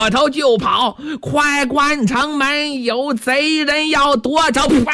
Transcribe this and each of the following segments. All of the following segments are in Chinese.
头就跑，快关城门，有贼人要夺走！啪！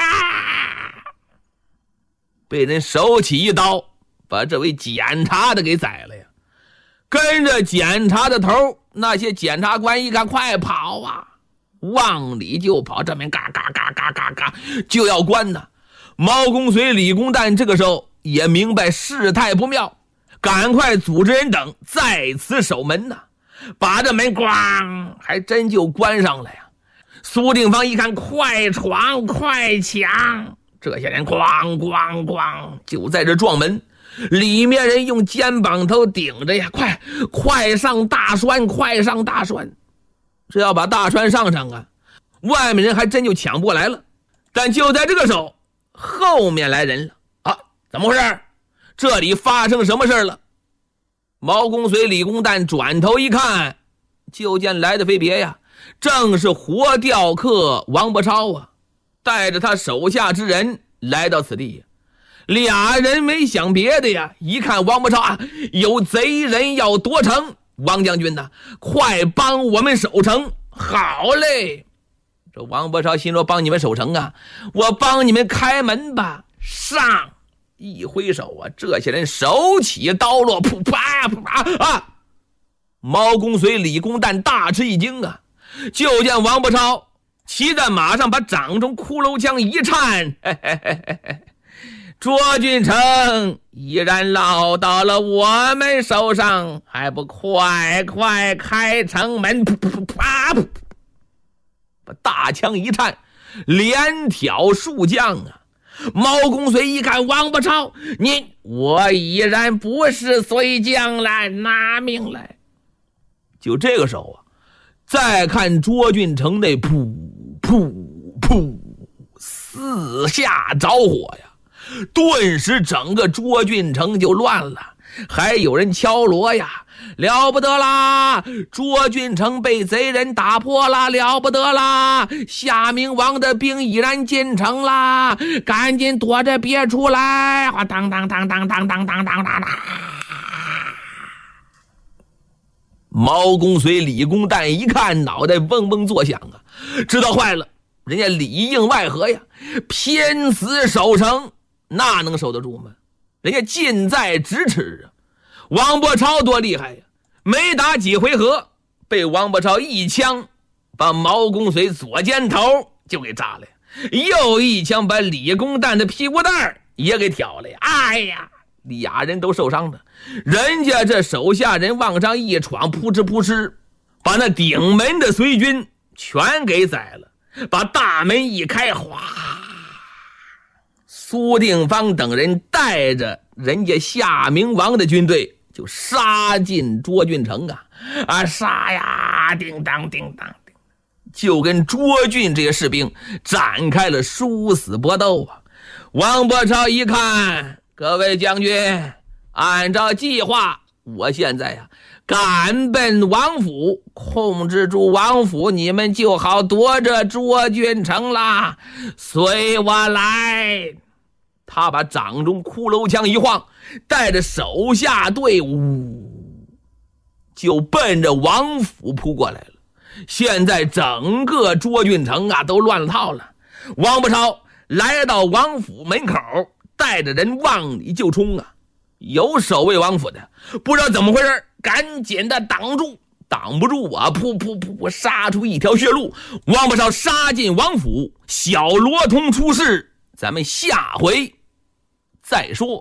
被人手起一刀，把这位检察的给宰了呀。跟着检察的头，那些检察官一看，快跑啊，往里就跑，这边嘎嘎嘎嘎嘎嘎就要关呢。毛公遂、李公旦这个时候也明白事态不妙，赶快组织人等在此守门呢。把这门咣还真就关上了呀。苏定方一看，快闯快抢，这些人咣咣咣就在这撞门，里面人用肩膀头顶着呀，快上大栓，快上大栓。这要把大栓上啊，外面人还真就抢不过来了。但就在这个时候，后面来人了啊！怎么回事？这里发生什么事了？毛公遂、李公旦转头一看，就见来的非别呀，正是活吊客王伯超啊，带着他手下之人来到此地。俩人没想别的呀，一看王伯超啊，有贼人要夺城，王将军呐，快帮我们守城。好嘞！这王伯超心说，帮你们守城啊，我帮你们开门吧。上！一挥手啊，这些人手起刀落，噗啪噗啪啊！毛公遂、李公旦大吃一惊啊，就见王伯超骑在马上，把掌中骷髅枪一颤，嘿嘿嘿嘿嘿，卓郡城依然落到了我们手上，还不快快开城门！噗噗啪噗，把大枪一颤，连挑数将啊！毛公遂一看王伯超，我已然不是随将了，拿命来！就这个时候啊，再看卓郡城内噗噗噗四下着火呀，顿时整个卓郡城就乱了，还有人敲锣呀，了不得啦！卓郡城被贼人打破了，了不得啦！夏明王的兵已然进城啦，赶紧躲着别出来！当当当当当当当当当！毛公遂、李公旦一看，脑袋嗡嗡作响啊，知道坏了，人家里应外合呀，偏死守城，那能守得住吗？人家近在咫尺啊！王伯超多厉害呀，没打几回合，被王伯超一枪把毛公遂左肩头就给炸了呀，又一枪把李公旦的屁股蛋也给挑了呀！哎呀，俩人都受伤了，人家这手下人往上一闯，扑哧扑哧把那顶门的随军全给宰了，把大门一开，哗！苏定方等人带着人家夏明王的军队就杀进卓郡城啊，杀呀，叮当叮当叮，就跟卓郡这些士兵展开了殊死搏斗啊！王伯超一看，各位将军，按照计划，我现在呀赶奔王府，控制住王府，你们就好夺着卓郡城啦，随我来！他把掌中骷髅枪一晃，带着手下队伍就奔着王府扑过来了。现在整个卓郡城啊都乱套了。王伯超来到王府门口，带着人往里就冲啊！有守卫王府的不知道怎么回事，赶紧的挡住，挡不住啊！噗噗噗，杀出一条血路。王伯超杀进王府，小罗通出世，咱们下回再说。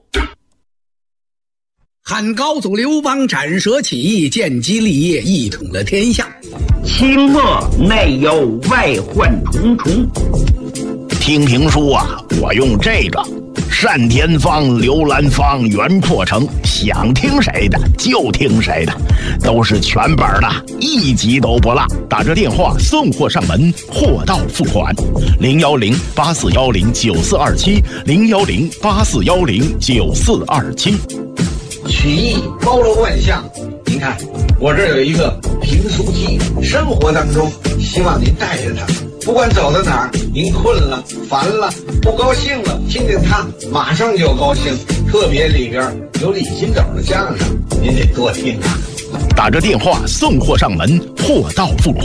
汉高祖刘邦斩蛇起义，建基立业，一统了天下。 清末内忧外患重重。听评书啊，我用这个单田芳、刘兰芳、袁阔成，想听谁的就听谁的，都是全本的，一集都不落。打这电话送货上门，货到付款。010-8410-9427 010-8410-9427。 曲艺包罗万象，您看我这有一个评书机，生活当中希望您带着它，不管走到哪儿，您困了、烦了、不高兴了，听听它，马上就高兴。特别里边有李金斗的相声，您得多听啊。 打着电话送货上门，货到付款。